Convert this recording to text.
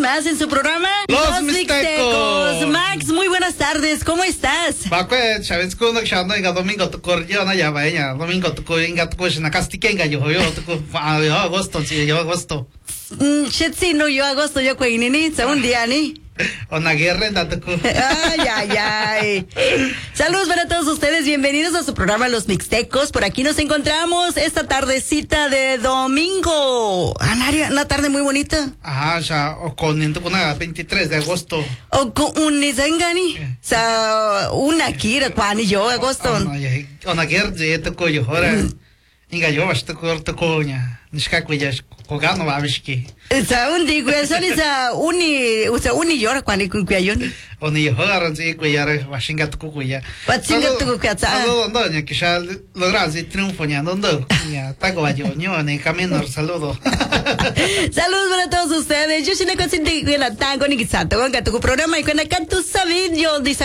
más en su programa Los Mixtecos. Max, muy buenas tardes, ¿cómo estás? Bakwe, sabes que uno que anda en domingo tu corrió na ya vaya, domingo tu inga tu na castiquenga yo tu agosto, sí, yo agosto. Shetsi no yo agosto yo cuinini, un día ni. Una guerra en tu. Ay. Saludos para todos ustedes, bienvenidos a su programa Los Mixtecos. Por aquí nos encontramos esta tardecita de domingo. Una tarde muy bonita. Ajá, ya, o con una 23 de agosto. O con un nizangani. Una kira, cuani yo agosto. Una guerra de tu coyo, ahora. Inga yo vas tu corto coña. Nishka kuyas, kogano babishki. Un digo, eso es uni llora cuando con cuyayon. Oni jogaron sí kuyar, washinga tu kuya. Washinga tu kuya. No, ya que ya logran si triunfo ya, no, ya, taco yo, en el camino, saludo. Saludos para todos ustedes. Yo soy la consciente de la tango ni quizá, tengo que tu programa y cuando acá tú sabes, yo dice